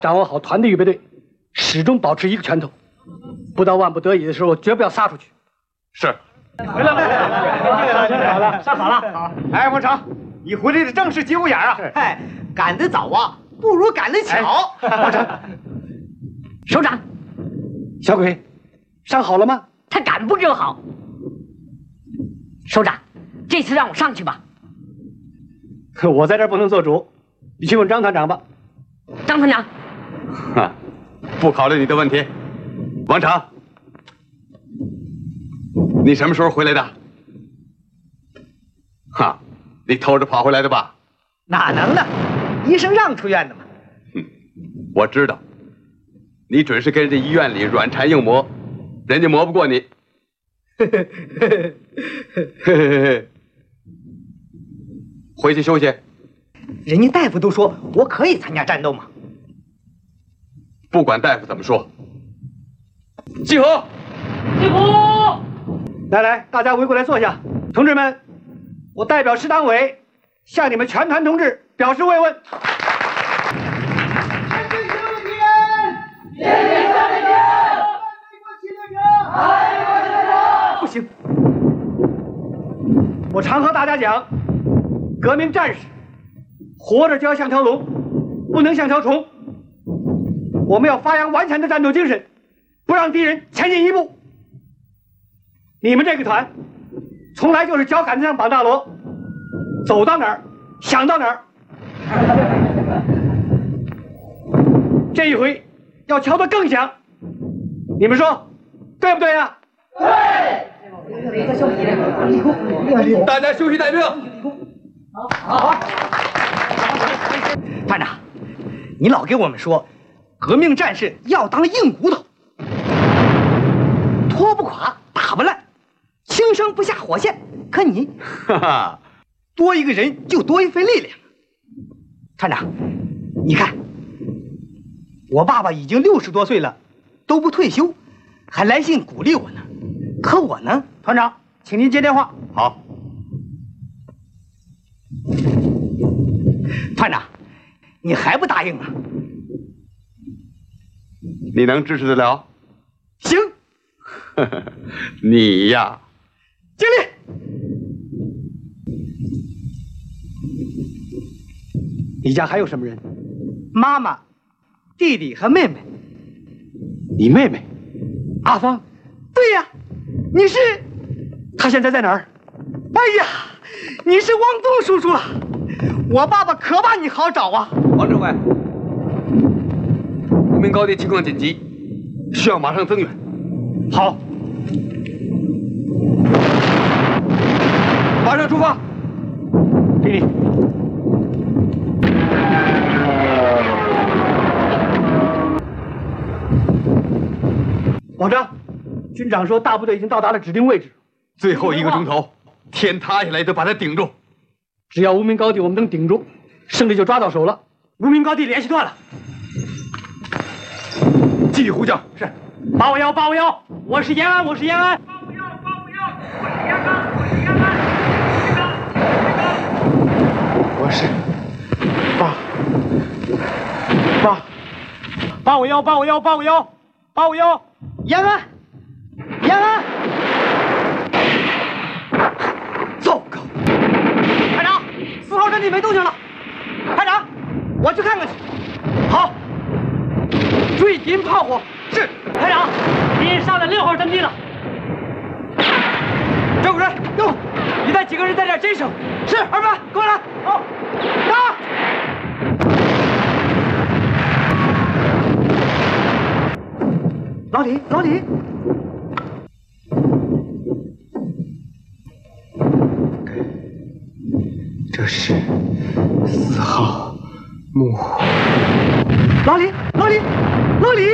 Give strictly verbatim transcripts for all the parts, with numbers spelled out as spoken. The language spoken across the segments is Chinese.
掌握好团队预备队，始终保持一个拳头，不到万不得已的时候，绝不要撒出去。 是。 回来了，好了，上好了。好，哎，王成，你回来的正是节骨眼啊！ 嗨，赶得早啊，不如赶得巧。 王成，首长，小鬼，伤好了吗？ 他赶不就好。首长，这次让我上去吧。 我在这儿不能做主，你去问张团长吧。 张团长， 哈，不考虑你的问题。王成，你什么时候回来的？哈，你偷着跑回来的吧？ 哪能呢？医生让出院的嘛。 哼，我知道，你准是跟人家医院里软缠硬磨，人家磨不过你。嘿嘿嘿嘿嘿嘿，回去休息。 人家大夫都说我可以参加战斗嘛。 不管大夫怎么说，集合！ 集合！ 来来，大家围过来坐下。同志们，我代表师党委向你们全团同志表示慰问。 全体兄弟们，全体兄弟们，爱国者，爱国者！ 不行，我常和大家讲，革命战士活着就要像条龙，不能像条虫。我们要发扬顽强的战斗精神，不让敌人前进一步。你们这个团从来就是脚杆子上绑大锣，走到哪儿想到哪儿。这一回要敲得更响，你们说对不对呀？ 对。大家休息待命。 好。团长，你老给我们说，革命战士要当硬骨头，拖不垮，打不烂，轻声不下火线。可你， 哈哈， 多一个人就多一份力量。团长，你看，我爸爸已经六十多岁了，都不退休，还来信鼓励我呢。可我呢， 团长，请您接电话。 好。 团长，你还不答应啊？ 你能支持得了？ 行。 你呀， 敬礼。 你家还有什么人？ 妈妈、弟弟和妹妹。 你妹妹，阿芳？ 对呀，你是？ 她现在在哪儿？ 哎呀，你是汪东叔叔啊！我爸爸可把你好找啊！ 王政委，无名高地情况紧急，需要马上增援。 好， 马上出发。 给你。王章，军长说大部队已经到达了指定位置， 最后一个钟头，天塌下来都把它顶住。 只要无名高地我们能顶住，胜利就抓到手了。无名高地联系断了， 继续呼叫。 是。八五幺八五幺，我是延安，我是延安。 八五幺八五幺，我是延安，我是延安。 我是八八八五幺八五幺八五幺八五幺， 延安，延安。糟糕！排长，四号阵地没动静了。排长，我去看看去。 好，注意敌人炮火。 是。 排长，敌人上了六号阵地了。 赵主任，哟， 你带几个人在这儿坚守。 是。二班，过来。好，打。老李，老李。 这是四号木。 老李，老李，老李。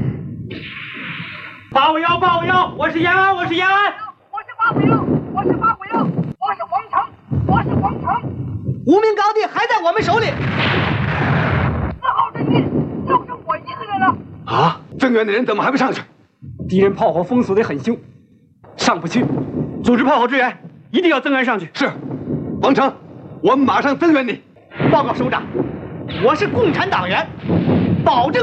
八五幺八五幺，我是延安，我是延安。 我是八五幺，我是八五幺，我是黄成，我是黄成。 无名高地还在我们手里。 四号阵地就剩我一个人了。 啊！增援的人怎么还不上去？ 敌人炮火封锁得很凶，上不去。组织炮火支援，一定要增援上去。 是。王成，我们马上增援你。 报告首长，我是共产党员，保证